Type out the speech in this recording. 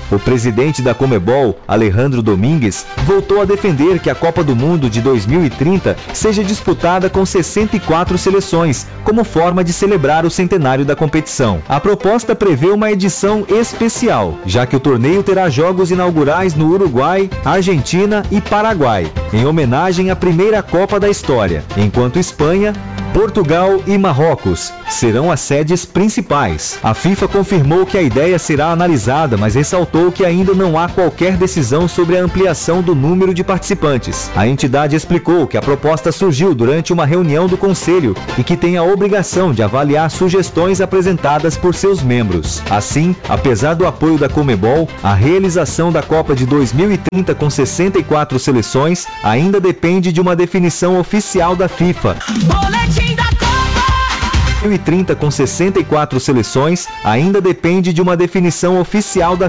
O presidente da Conmebol, Alejandro Domingues, voltou a defender que a Copa do Mundo de 2030 seja disputada com 64 seleções, como forma de celebrar o centenário da competição. A proposta prevê uma edição especial, já que o torneio terá jogos inaugurais no Uruguai, Argentina e Paraguai, em homenagem à primeira Copa da história, enquanto Espanha, Portugal e Marrocos serão as sedes principais. A FIFA confirmou que a ideia será analisada, mas ressaltou que ainda não há qualquer decisão sobre a ampliação do número de participantes. A entidade explicou que a proposta surgiu durante uma reunião do Conselho e que tem a obrigação de avaliar sugestões apresentadas por seus membros. Assim, apesar do apoio da Conmebol, a realização da Copa de 2030 com 64 seleções ainda depende de uma definição oficial da FIFA. 2030 com 64 seleções ainda depende de uma definição oficial da